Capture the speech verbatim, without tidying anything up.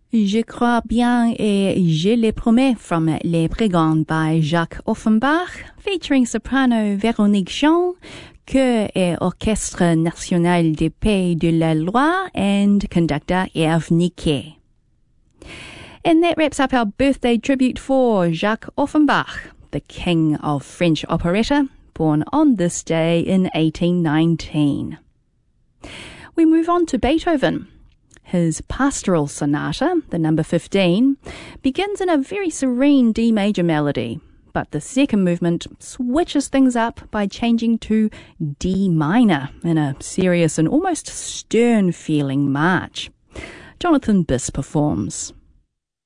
Je crois bien et je le promets from Les Brigands by Jacques Offenbach, featuring soprano Véronique Jean, chœur et orchestre national des Pays de la Loire, and conductor Hervé Niquet. And that wraps up our birthday tribute for Jacques Offenbach, the king of French operetta, born on this day in eighteen nineteen. We move on to Beethoven. His Pastoral Sonata, the number fifteen, begins in a very serene D major melody, but the second movement switches things up by changing to D minor in a serious and almost stern-feeling march. Jonathan Biss performs.